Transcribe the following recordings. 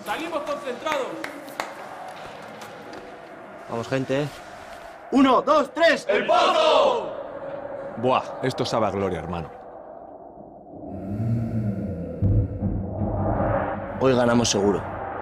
¡Salimos concentrados! Vamos, gente. 1, 2, 3. ¡El Pozo! Buah, esto sabe a gloria, hermano. Hoy ganamos seguro.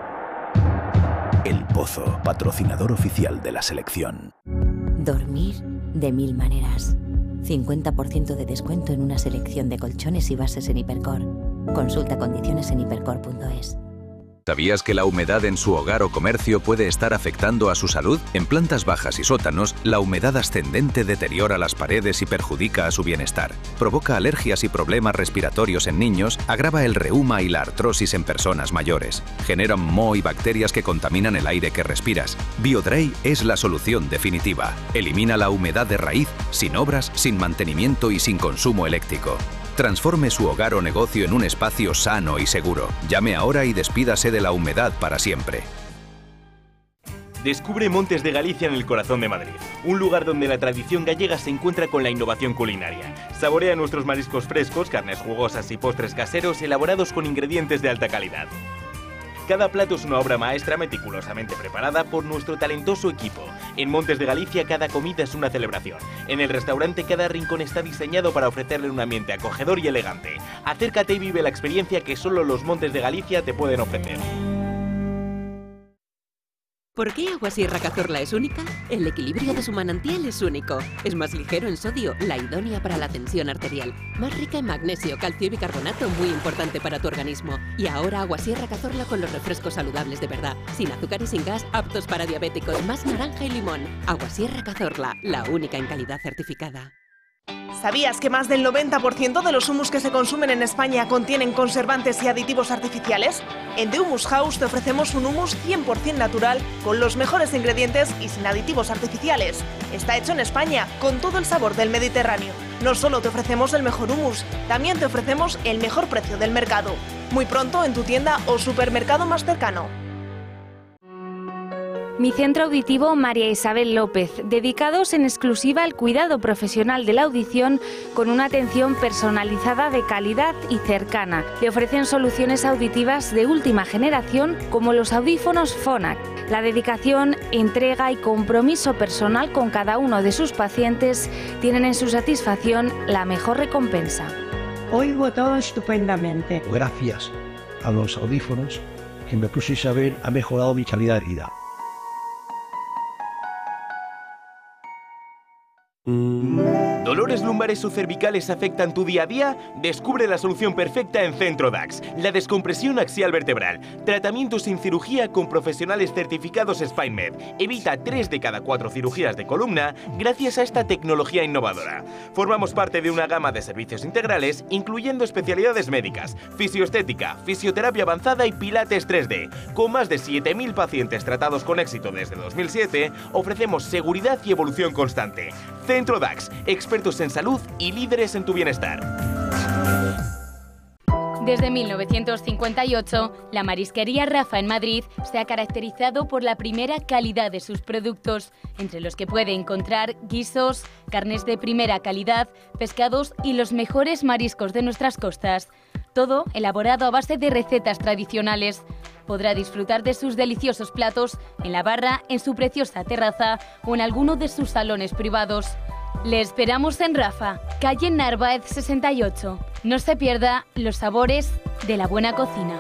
El Pozo, patrocinador oficial de la selección. Dormir de 1000 maneras. 50% de descuento en una selección de colchones y bases en Hipercor. Consulta condiciones en hipercor.es. ¿Sabías que la humedad en su hogar o comercio puede estar afectando a su salud? En plantas bajas y sótanos, la humedad ascendente deteriora las paredes y perjudica a su bienestar. Provoca alergias y problemas respiratorios en niños, agrava el reuma y la artrosis en personas mayores. Generan moho y bacterias que contaminan el aire que respiras. BioDry es la solución definitiva. Elimina la humedad de raíz, sin obras, sin mantenimiento y sin consumo eléctrico. Transforme su hogar o negocio en un espacio sano y seguro. Llame ahora y despídase de la humedad para siempre. Descubre Montes de Galicia en el corazón de Madrid, un lugar donde la tradición gallega se encuentra con la innovación culinaria. Saborea nuestros mariscos frescos, carnes jugosas y postres caseros elaborados con ingredientes de alta calidad. Cada plato es una obra maestra meticulosamente preparada por nuestro talentoso equipo. En Montes de Galicia cada comida es una celebración. En el restaurante cada rincón está diseñado para ofrecerle un ambiente acogedor y elegante. Acércate y vive la experiencia que solo los Montes de Galicia te pueden ofrecer. ¿Por qué Agua Sierra Cazorla es única? El equilibrio de su manantial es único. Es más ligero en sodio, la idónea para la tensión arterial. Más rica en magnesio, calcio y bicarbonato, muy importante para tu organismo. Y ahora Agua Sierra Cazorla con los refrescos saludables de verdad. Sin azúcar y sin gas, aptos para diabéticos, más naranja y limón. Agua Sierra Cazorla, la única en calidad certificada. ¿Sabías que más del 90% de los humus que se consumen en España contienen conservantes y aditivos artificiales? En The Humus House te ofrecemos un humus 100% natural, con los mejores ingredientes y sin aditivos artificiales. Está hecho en España, con todo el sabor del Mediterráneo. No solo te ofrecemos el mejor humus, también te ofrecemos el mejor precio del mercado. Muy pronto en tu tienda o supermercado más cercano. Mi centro auditivo María Isabel López, dedicados en exclusiva al cuidado profesional de la audición con una atención personalizada de calidad y cercana. Le ofrecen soluciones auditivas de última generación como los audífonos Phonak. La dedicación, entrega y compromiso personal con cada uno de sus pacientes tienen en su satisfacción la mejor recompensa. Oigo todo estupendamente. Gracias a los audífonos que me puse Isabel ha mejorado mi calidad de vida. ¿Dolores lumbares o cervicales afectan tu día a día? Descubre la solución perfecta en Centro DAX, la descompresión axial vertebral. Tratamiento sin cirugía con profesionales certificados SpineMed. Evita 3 de cada 4 cirugías de columna gracias a esta tecnología innovadora. Formamos parte de una gama de servicios integrales, incluyendo especialidades médicas, fisioestética, fisioterapia avanzada y pilates 3D. Con más de 7.000 pacientes tratados con éxito desde 2007, ofrecemos seguridad y evolución constante. Centro DAX, expertos en salud y líderes en tu bienestar. Desde 1958, la marisquería Rafa en Madrid se ha caracterizado por la primera calidad de sus productos, entre los que puede encontrar guisos, carnes de primera calidad, pescados y los mejores mariscos de nuestras costas. Todo elaborado a base de recetas tradicionales. Podrá disfrutar de sus deliciosos platos en la barra, en su preciosa terraza o en alguno de sus salones privados. Le esperamos en Rafa, calle Narváez 68. No se pierda los sabores de la buena cocina.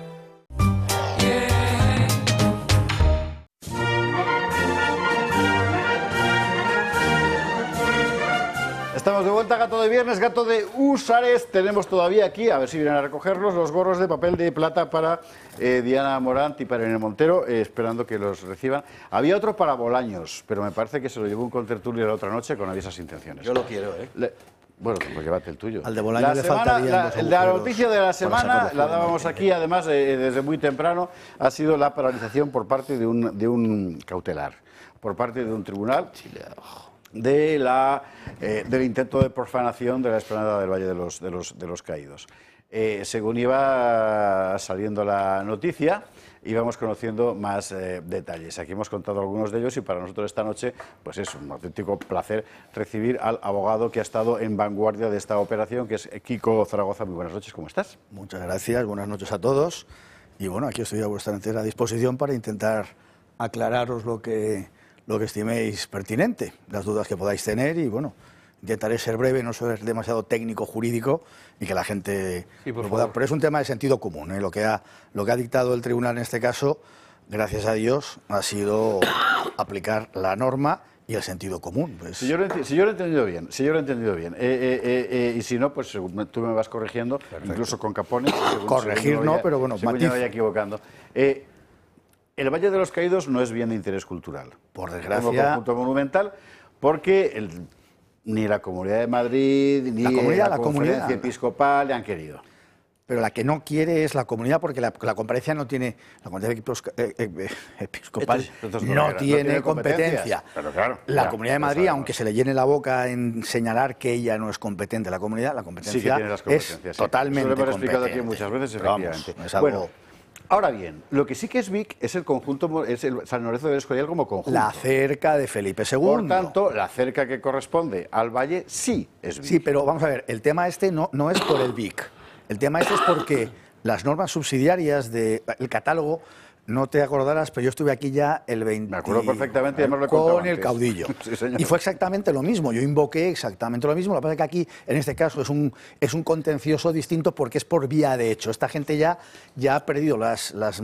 Estamos de vuelta, Gato de Viernes, Gato de Húsares. Tenemos todavía aquí, a ver si vienen a recogerlos, los gorros de papel de plata para Diana Morant y para Irene Montero, esperando que los reciban. Había otro para Bolaños, pero me parece que se lo llevó un contertulio la otra noche con aviesas intenciones. Yo lo quiero, Bueno, pues llévate el tuyo. Al de Bolaños le faltaría la noticia de la semana, la dábamos aquí, además, desde muy temprano, ha sido la paralización por parte de un cautelar, por parte de un tribunal, del intento de profanación de la explanada del Valle de los Caídos. Según iba saliendo la noticia, íbamos conociendo más detalles. Aquí hemos contado algunos de ellos y para nosotros esta noche pues es un auténtico placer recibir al abogado que ha estado en vanguardia de esta operación, que es Kiko Zaragoza. Muy buenas noches, ¿cómo estás? Muchas gracias, buenas noches a todos. Y bueno, aquí estoy a vuestra entera disposición para intentar aclararos lo que estiméis pertinente, las dudas que podáis tener y bueno, intentaré ser breve, no ser demasiado técnico jurídico y que la gente lo pueda. Pero es un tema de sentido común, ¿eh? Lo que ha dictado el tribunal en este caso, gracias a Dios, ha sido aplicar la norma y el sentido común. Pues. Si yo lo he entendido bien, y si no, pues tú me vas corrigiendo, perfecto. Incluso con capones. Corregir no, pero bueno, matiz. Me vaya equivocando. El Valle de los Caídos no es bien de interés cultural, por desgracia. Como conjunto monumental, porque ni la Comunidad de Madrid ni la Conferencia Episcopal le han querido. Pero la que no quiere es la comunidad, porque la conferencia no tiene, la Conferencia Episcopal no tiene competencia. Pero claro, la Comunidad de Madrid, aunque se le llene la boca en señalar que ella no es competente, la competencia sí que tiene las competencias, es totalmente competente. Lo hemos explicado aquí muchas veces, efectivamente. Vamos, bueno, ahora bien, lo que sí que es Vic es el conjunto, es el San Lorenzo del Escorial como conjunto. La cerca de Felipe II. Por tanto, la cerca que corresponde al valle sí es Vic. Sí, pero vamos a ver, el tema no es por el Vic. El tema es porque las normas subsidiarias del catálogo, no te acordarás, pero yo estuve aquí ya el 20... Me acuerdo perfectamente, con el caudillo. Sí, señor. Y fue exactamente lo mismo, yo invoqué exactamente lo mismo. Lo que pasa es que aquí, en este caso, es un contencioso distinto porque es por vía de hecho. Esta gente ya ha perdido las